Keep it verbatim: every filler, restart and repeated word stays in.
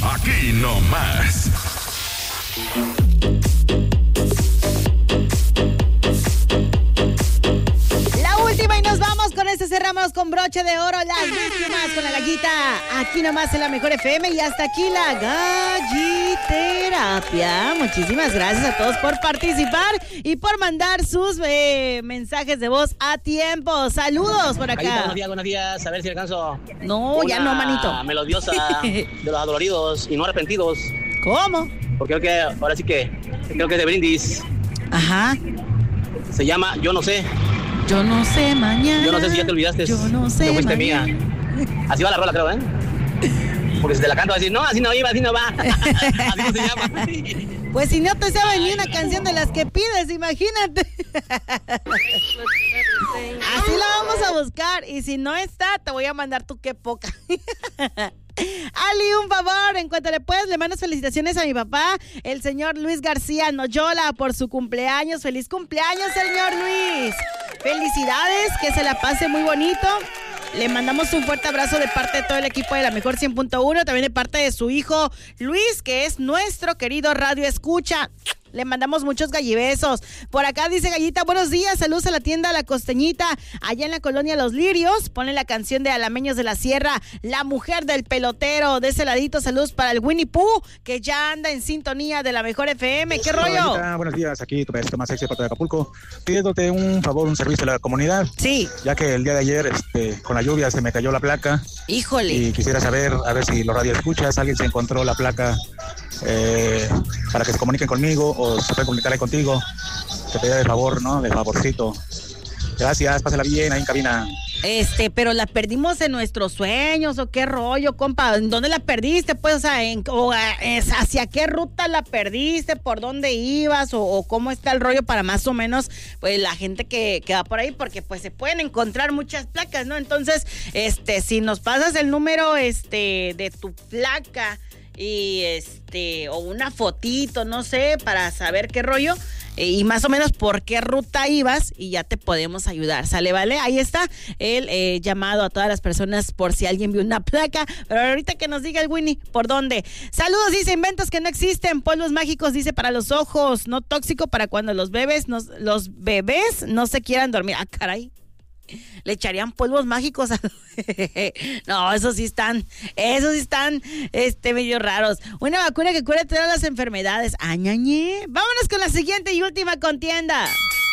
Aquí nomás. La última y nos vamos. Con este cerramos con broche de oro las víctimas con la gallita. Aquí nomás en la Mejor F M y hasta aquí la galliterapia. Muchísimas gracias a todos por participar y por mandar sus eh, mensajes de voz a tiempo. Saludos por acá. Gallita, buenos días, buenos días. A ver si alcanzo. No, una ya no, manito. Melodiosa de los adoloridos y no arrepentidos. ¿Cómo? Porque creo que ahora sí que creo que es de Brindis. Ajá. Se llama Yo no sé. Yo no sé mañana. Yo no sé si ya te olvidaste. Yo no sé que fuiste mañana. mía. Así va la rola, creo, ¿eh? Porque si te la canto va a decir, no, así no iba, así no va. Así no se llama. Pues si no te sabe ni una canción de las que pides, imagínate. Así la vamos a buscar. Y si no está, te voy a mandar tu qué poca. Ali, un favor, en cuanto le puedes, le mandas felicitaciones a mi papá, el señor Luis García Noyola, por su cumpleaños. Feliz cumpleaños, señor Luis. Felicidades, que se la pase muy bonito. Le mandamos un fuerte abrazo de parte de todo el equipo de la Mejor cien punto uno, también de parte de su hijo Luis, que es nuestro querido Radio Escucha. Le mandamos muchos gallibesos. Por acá dice Gallita, buenos días, saludos a la tienda La Costeñita, allá en la colonia Los Lirios. Ponen la canción de Alameños de la Sierra, La Mujer del Pelotero. De ese ladito, saludos para el Winnie Pooh, que ya anda en sintonía de la Mejor F M. ¿Qué rollo? Gallita, buenos días, aquí tu pedacito más sexy, Puerto de Acapulco. Pidiéndote un favor, un servicio a la comunidad. Sí. Ya que el día de ayer, este, con la lluvia se me cayó la placa. Híjole. Y quisiera saber, a ver si los radioescuchas, alguien se encontró la placa eh, para que se comuniquen conmigo o se pueden comunicar ahí contigo. Te pedía de favor, ¿no? De favorcito. Gracias, pásala bien ahí en cabina. Este, pero la perdimos en nuestros sueños, o qué rollo, compa. ¿En dónde la perdiste? Pues, o sea, en, o, es, ¿hacia qué ruta la perdiste? ¿Por dónde ibas? O, o cómo está el rollo para más o menos, pues, la gente que, que va por ahí, porque pues se pueden encontrar muchas placas, ¿no? Entonces, este, si nos pasas el número, este, de tu placa y este, o una fotito, no sé, para saber qué rollo, eh, y más o menos por qué ruta ibas, y ya te podemos ayudar, ¿sale? ¿Vale? Ahí está el eh, llamado a todas las personas por si alguien vio una placa, pero ahorita que nos diga el Winnie, ¿por dónde? Saludos, dice, inventos que no existen, polvos mágicos, dice, para los ojos, no tóxico para cuando los bebés, no, los bebés no se quieran dormir. Ah, caray. Le echarían polvos mágicos a... No, esos sí están, esos sí están, este, medio raros. Una vacuna que cura todas las enfermedades. Añañe. Vámonos con la siguiente y última contienda.